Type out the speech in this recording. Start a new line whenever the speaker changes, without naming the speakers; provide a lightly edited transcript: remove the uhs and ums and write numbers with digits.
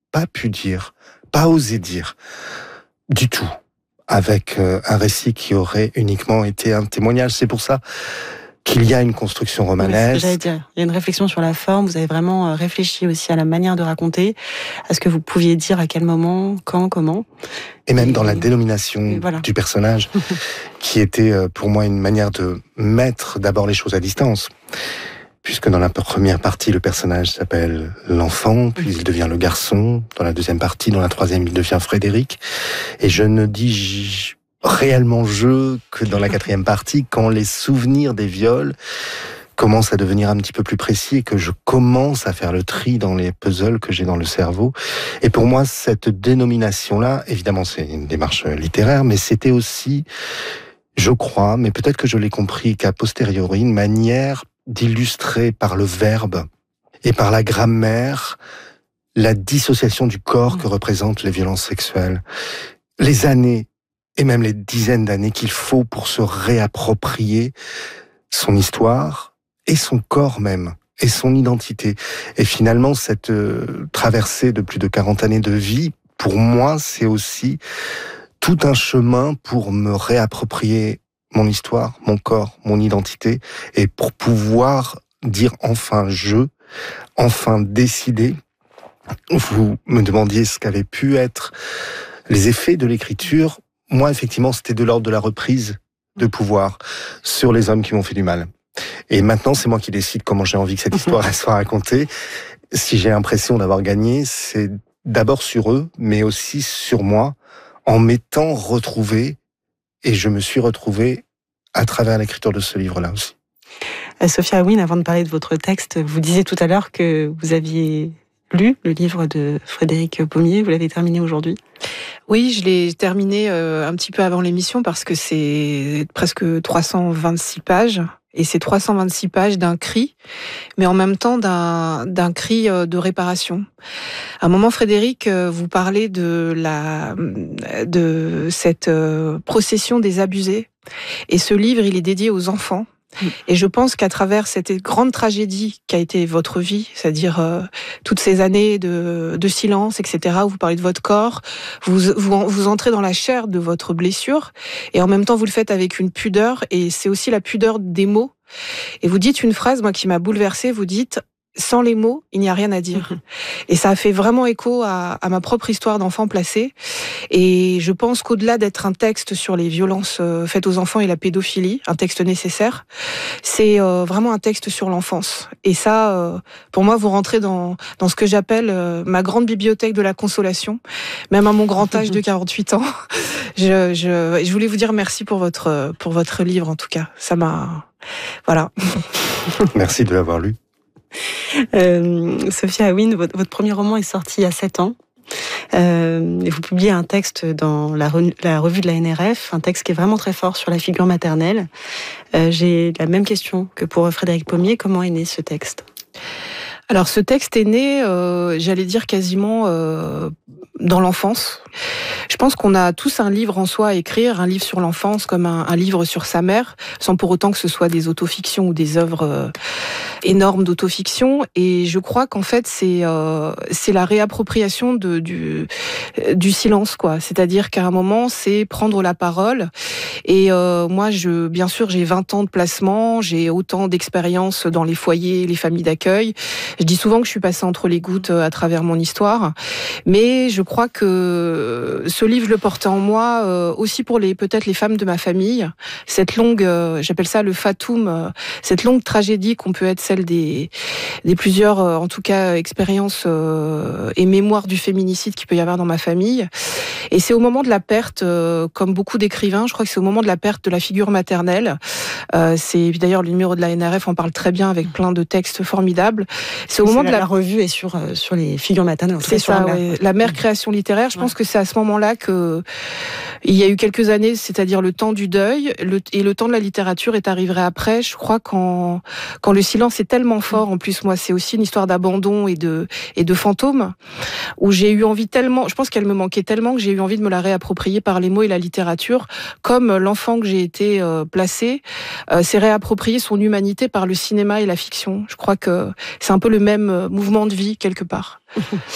pas pu dire, pas osé dire du tout, avec un récit qui aurait uniquement été un témoignage. C'est pour ça qu'il y a une construction romanesque.
C'est ce que j'allais dire. Il y a une réflexion sur la forme. Vous avez vraiment réfléchi aussi à la manière de raconter, à ce que vous pouviez dire, à quel moment, quand, comment.
Et même dans la dénomination du personnage, qui était pour moi une manière de mettre d'abord les choses à distance. Puisque dans la première partie, le personnage s'appelle l'enfant, puis il devient le garçon. Dans la deuxième partie, dans la troisième, il devient Frédéric. Et je ne dis réellement je que dans la quatrième partie, quand les souvenirs des viols commencent à devenir un petit peu plus précis et que je commence à faire le tri dans les puzzles que j'ai dans le cerveau. Et pour moi, cette dénomination-là, évidemment, c'est une démarche littéraire, mais c'était aussi, je crois, mais peut-être que je l'ai compris qu'a posteriori, une manière d'illustrer par le verbe et par la grammaire la dissociation du corps que représentent les violences sexuelles. Les années, et même les dizaines d'années qu'il faut pour se réapproprier son histoire et son corps même, et son identité. Et finalement, cette traversée de plus de 40 années de vie, pour moi, c'est aussi tout un chemin pour me réapproprier mon histoire, mon corps, mon identité, et pour pouvoir dire enfin enfin décider. Vous me demandiez ce qu'avaient pu être les effets de l'écriture. Moi, effectivement, c'était de l'ordre de la reprise de pouvoir sur les hommes qui m'ont fait du mal. Et maintenant, c'est moi qui décide comment j'ai envie que cette histoire soit racontée. Si j'ai l'impression d'avoir gagné, c'est d'abord sur eux, mais aussi sur moi, en m'étant retrouvé. Et je me suis retrouvé à travers l'écriture de ce livre-là aussi.
Sophia Aouine, avant de parler de votre texte, vous disiez tout à l'heure que vous aviez lu le livre de Frédéric Pommier. Vous l'avez terminé aujourd'hui ?
Oui, je l'ai terminé un petit peu avant l'émission parce que c'est presque 326 pages. Et c'est 326 pages d'un cri, mais en même temps d'un cri de réparation. À un moment, Frédéric, vous parlez de cette procession des abusés. Et ce livre, il est dédié aux enfants. Et je pense qu'à travers cette grande tragédie qu'a été votre vie, c'est-à-dire toutes ces années de silence, etc., où vous parlez de votre corps, vous entrez dans la chair de votre blessure, et en même temps vous le faites avec une pudeur, et c'est aussi la pudeur des mots. Et vous dites une phrase, moi, qui m'a bouleversée, vous dites « Sans les mots, il n'y a rien à dire ». Et ça a fait vraiment écho à ma propre histoire d'enfant placé. Et je pense qu'au-delà d'être un texte sur les violences faites aux enfants et la pédophilie, un texte nécessaire, c'est vraiment un texte sur l'enfance. Et ça, pour moi, vous rentrez dans ce que j'appelle ma grande bibliothèque de la consolation, même à mon grand âge de 48 ans. Je voulais vous dire merci pour votre livre, en tout cas. Ça m'a... Voilà.
Merci de l'avoir lu.
Sophia Aouine, votre premier roman est sorti il y a 7 ans. Et vous publiez un texte dans la revue de la NRF, un texte qui est vraiment très fort sur la figure maternelle. J'ai la même question que pour Frédéric Pommier. Comment est né ce texte ?
Alors ce texte est né, j'allais dire quasiment dans l'enfance. Je pense qu'on a tous un livre en soi à écrire, un livre sur l'enfance comme un livre sur sa mère, sans pour autant que ce soit des autofictions ou des œuvres énormes d'autofiction. Et je crois qu'en fait c'est la réappropriation du silence, quoi. C'est-à-dire qu'à un moment c'est prendre la parole. Et moi, bien sûr, j'ai 20 ans de placement, j'ai autant d'expérience dans les foyers, les familles d'accueil. Je dis souvent que je suis passée entre les gouttes à travers mon histoire, mais je crois que ce livre, je le portais en moi aussi pour peut-être les femmes de ma famille. Cette longue, j'appelle ça le fatum, cette longue tragédie qu'on peut être celle des plusieurs, en tout cas, expériences et mémoires du féminicide qu'il peut y avoir dans ma famille. Et c'est au moment de la perte, comme beaucoup d'écrivains, je crois que c'est au moment de la perte de la figure maternelle. C'est d'ailleurs le numéro de la NRF en parle très bien avec plein de textes formidables. C'est au moment de
la revue est sur les figures maternelles.
C'est ça, la mère création littéraire. Je pense que c'est à ce moment-là que il y a eu quelques années, c'est-à-dire le temps du deuil, et le temps de la littérature est arrivé après. Je crois quand le silence est tellement fort. En plus, moi, c'est aussi une histoire d'abandon et de fantômes où j'ai eu envie tellement. Je pense qu'elle me manquait tellement que j'ai eu envie de me la réapproprier par les mots et la littérature, comme l'enfant que j'ai été placé s'est réapproprié son humanité par le cinéma et la fiction. Je crois que c'est un peu le même mouvement de vie quelque part.